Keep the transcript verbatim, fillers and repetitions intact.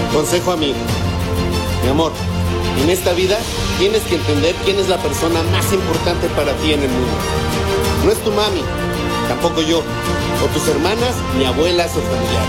Consejo amigo. Mi amor, en esta vida tienes que entender quién es la persona más importante para ti en el mundo. No es tu mami, tampoco yo, o tus hermanas, ni abuelas o familiares.